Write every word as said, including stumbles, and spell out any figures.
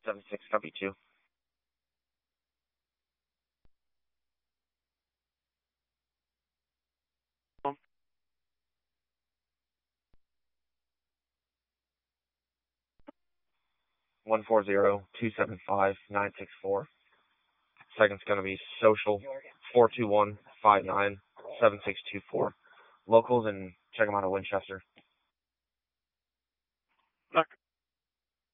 seven six, copy two. One four zero two seven five nine six four. Second's gonna be social four two one five nine seven six two four. Locals, and check them out at Winchester.